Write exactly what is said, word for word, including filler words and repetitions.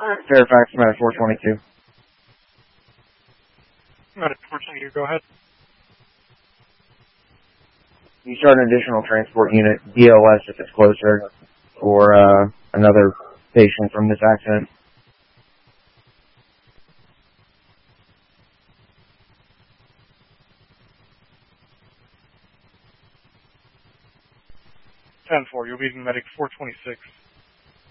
Fairfax, Medic four twenty-two. Medic four twenty-two, go ahead. You start an additional transport unit, D L S if it's closer, for uh, another patient from this accident. ten four, you'll be in Medic four twenty-six.